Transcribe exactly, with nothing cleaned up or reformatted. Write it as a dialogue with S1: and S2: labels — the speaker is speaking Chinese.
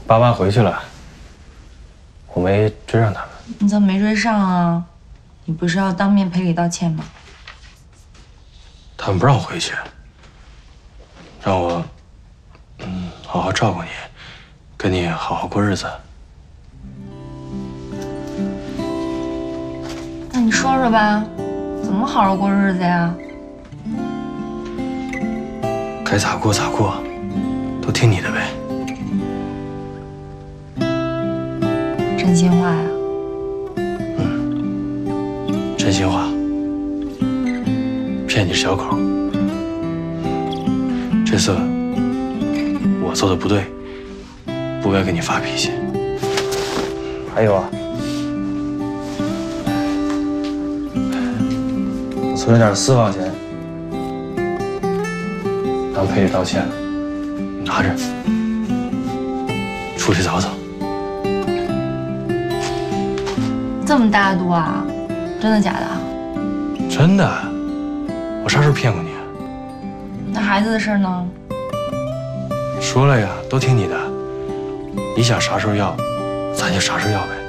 S1: 爸妈回去了，我没追上他们。
S2: 你怎么没追上啊？你不是要当面赔礼道歉吗？
S1: 他们不让我回去，让我嗯好好照顾你，跟你好好过日子。
S2: 那你说说吧，怎么好好过日子呀？
S1: 该咋过咋过，都听你的呗。
S2: 真心话呀？
S1: 嗯，真心话。骗你是小口。这次我做的不对，不该跟你发脾气。还有啊，我存了点私房钱，当赔礼道歉了，你拿着，出去走走。
S2: 这么大度啊？真的假的？
S1: 真的，我啥时候骗过你啊？
S2: 那孩子的事呢？
S1: 说了呀，都听你的。你想啥时候要，咱就啥时候要呗。